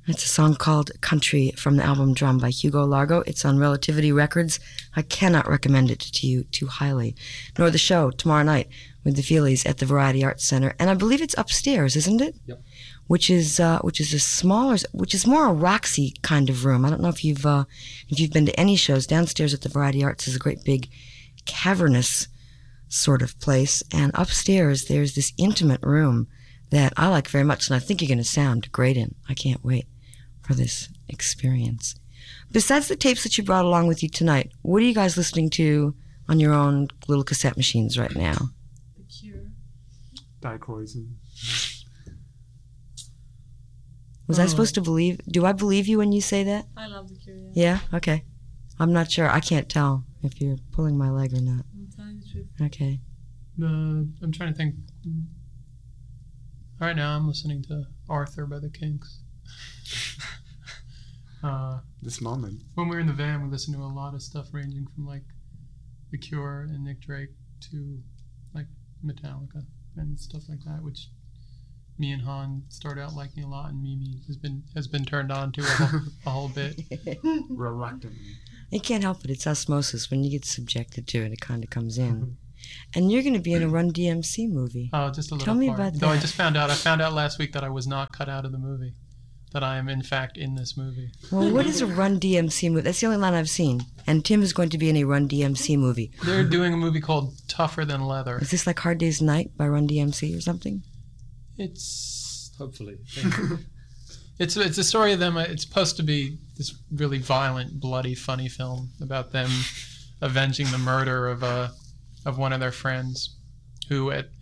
It's a song called Country from the album Drum by Hugo Largo. It's on Relativity Records. I cannot recommend it to you too highly. Nor the show tomorrow night with the Feelies at the Variety Arts Center. And I believe it's upstairs, isn't it? Yep. Which is a smaller, which is more a Roxy kind of room. I don't know if you've been to any shows. Downstairs at the Variety Arts is a great big cavernous sort of place. And upstairs there's this intimate room that I like very much, and I think you're going to sound great in. I can't wait for this experience. Besides the tapes that you brought along with you tonight, what are you guys listening to on your own little cassette machines right now? The Cure. Dipoison. Was I supposed to believe? Do I believe you when you say that? I love The Cure, yeah. Yeah? Okay. I'm not sure. I can't tell if you're pulling my leg or not. I'm telling the truth. Okay. I'm trying to think. Right now I'm listening to Arthur by the Kinks. This moment. When we were in the van, we listened to a lot of stuff ranging from like The Cure and Nick Drake to like Metallica and stuff like that, which me and Han started out liking a lot, and Mimi has been turned on to a whole bit. Reluctantly. You can't help it. It's osmosis. When you get subjected to it, it kind of comes in. And you're going to be in a Run DMC movie. Oh, just a little Tell me part. about Though that. I found out last week that I was not cut out of the movie. That I am in fact in this movie. Well, what is a Run DMC movie? That's the only line I've seen. And Tim is going to be in a Run DMC movie. They're doing a movie called Tougher Than Leather. Is this like Hard Day's Night by Run DMC or something? It's Hopefully. it's a story of them. It's supposed to be this really violent, bloody, funny film about them avenging the murder of one of their friends, who at